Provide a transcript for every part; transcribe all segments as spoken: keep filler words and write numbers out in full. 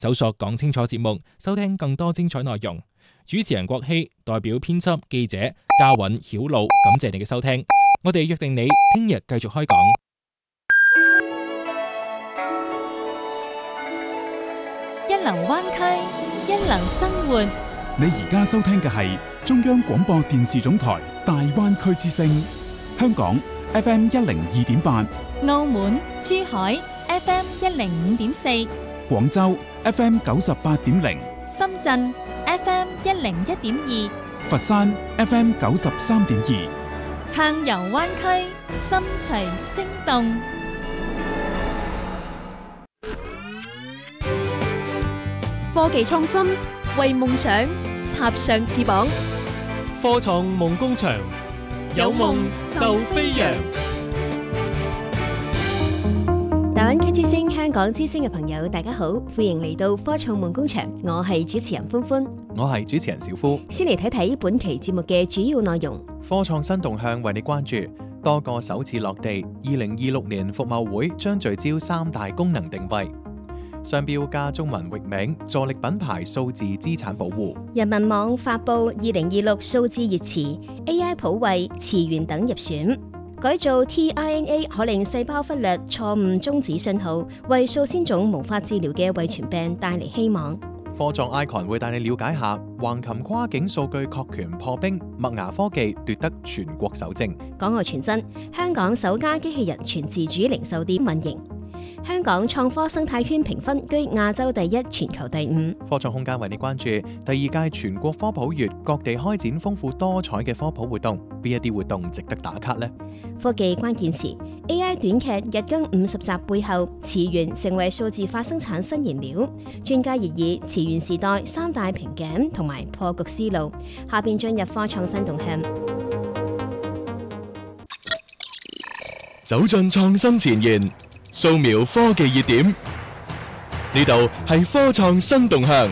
搜索講清楚節目，收聽更多精彩內容。主持人郭希代表編輯、記者嘉允、曉露，感謝你嘅收聽。我哋約定你聽日繼續開講。 一流灣區，一流生活。 你而家收聽嘅係中央廣播電視總台大灣區之聲，香港 F M 一零二點八， 澳門、珠海 F M 一零五點四， 廣州 F M 九十八點零， 深圳 F M 一零一點二， 佛山 F M 九十三點二。 暢遊灣區，心隨聲動。 科技創新，為夢想插上翅膀。 科創夢工場，有夢就飛揚。 大灣區之聲、香港之聲嘅朋友，大家好，歡迎嚟到科創夢工場，我係主持人歡歡， 我係主持人小夫。 先嚟睇睇本期節目嘅主要內容。 科創新動向為你關注，多個首次落地。二零二六年服貿會將聚焦三大功能定位。商標加中文域名，助力品牌數字資產保護。 人民網發布二零二六數字熱詞 ，A I 普惠、詞源等入選。改造 T I N A 可令細胞忽略錯誤終止信號，為數千種無法治療嘅遺傳病帶嚟希望。 科創 Icon 會帶你了解下橫琴跨境數據確權破冰，麥芽科技奪得全國首證。 港澳傳真，香港首家機器人全自主零售店運營。香港創科生態圈評分居亞洲第一，全球第五。 科創空間為你關注第二屆全國科普月，各地開展豐富多彩嘅科普活動，邊一啲活動值得打卡呢？ 科技關鍵詞 A I 短劇日更五十集背後，詞源成為數字化生產新燃料。專家熱議詞源時代三大瓶頸同埋破局思路。下邊進入科創新動向， 走進創新前沿，掃描科技熱點，呢度係科創新動向。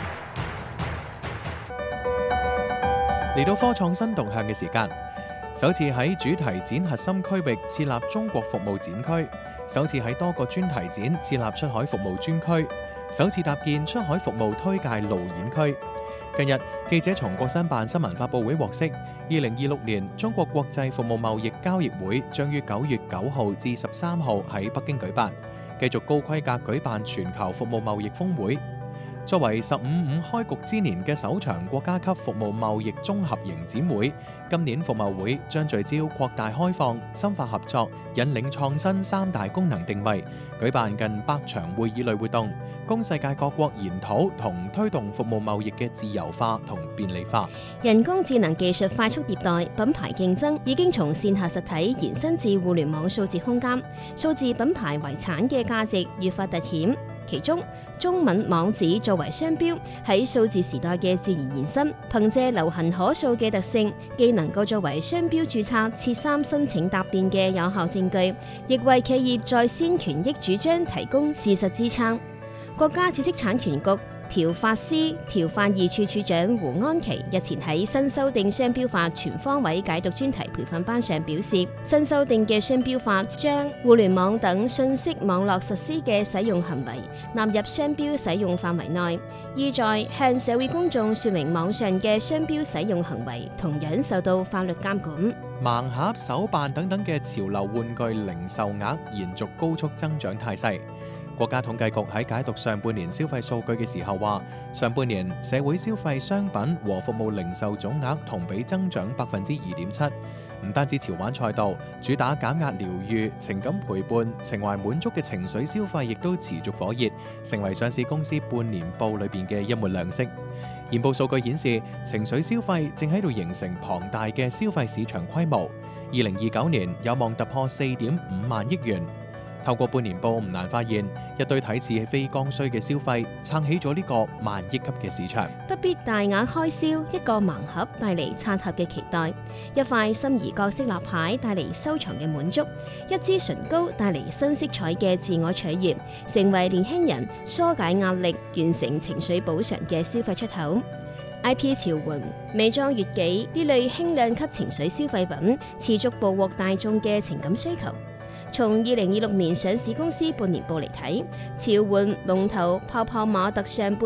嚟到科創新動向嘅時間，首次喺主題展核心區域設立中國服務展區，首次喺多個專題展設立出海服務專區，首次搭建出海服務推介路演區。近日，記者從國新辦新聞發佈會獲悉，二零二六年中國國際服務貿易交易會將於九月九號至十三號喺北京舉辦，繼續高規格舉辦全球服務貿易峰會。作為十五五開局之年嘅首場國家級服務貿易綜合型展會，今年服貿會將聚焦擴大開放、深化合作、引領創新三大功能定位，舉辦近百場會議類活動，供世界各國研討同推動服務貿易嘅自由化同便利化。 人工智能技術快速迭代，品牌競爭已經從線下實體延伸至互聯網數字空間，數字品牌遺產嘅價值越發凸顯。其中，中文網址作為商標，喺數字時代嘅自然延伸，憑借流行可數嘅特性，既能夠作為商標註冊、設三申請答辯嘅有效證據，亦為企業在先權益主張提供事實支撐。國家知識產權局條法司條法二處處長胡安琪日前喺新修訂商標法全方位解讀專題培訓班上表示，新修訂嘅商標法將互聯網等信息網絡實施嘅使用行為納入商標使用範圍內，意在向社會公眾說明網上嘅商標使用行為同樣受到法律監管。 盲盒、手辦等等嘅潮流玩具零售額延續高速增長態勢。國家統計局喺解讀上半年消費數據嘅時候話，上半年社會消費商品和服務零售總額同比增長百分之二點七。唔單止潮玩賽道，主打減壓療愈、情感陪伴、情懷滿足嘅情緒消費亦都持續火熱，成為上市公司半年報裏邊嘅一抹亮色。研報數據顯示，情緒消費正喺度形成龐大嘅消費市場規模，二零二九年有望突破四點五萬億元。透過半年報唔難發現，一堆睇似非剛需嘅消費撐起咗呢個萬億級嘅市場。 不必大額開銷，一個盲盒帶嚟刷盒嘅期待，一塊心儀角色立牌帶嚟收藏嘅滿足，一支唇膏帶嚟新色彩嘅自我取悅，成為年輕人疏解壓力、完成情緒補償嘅消費出口。I P 潮玩、美妝月紀呢類輕量級情緒消費品，持續捕獲大眾嘅情感需求。從二零二六年上市公司半年報嚟睇，潮玩龍頭泡泡瑪特上半